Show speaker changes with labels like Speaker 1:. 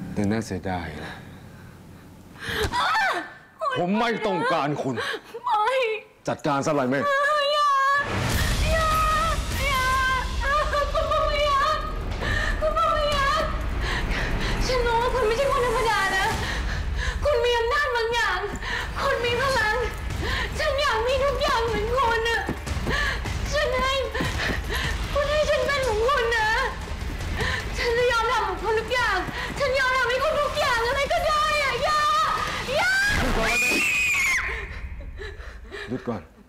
Speaker 1: แต่น่าเสียดายนะผมไม่ต้องการคุณจัดการซะเลยแม่
Speaker 2: ฉันรู้ว่าคุณไม่ใช่คนธรรมดานะคุณมีอำนาจบางอย่างคุณมีพลังฉันอยากมีทุกอย่างเหมือนคุณอะคุณให้ฉันเป็นของคุณนะฉันจะยอมทำของคุณทุกอย่างฉันยอมทำให้คุณทุกอย่างอะไรก็ได้อะอย่า
Speaker 1: หยุดก่อน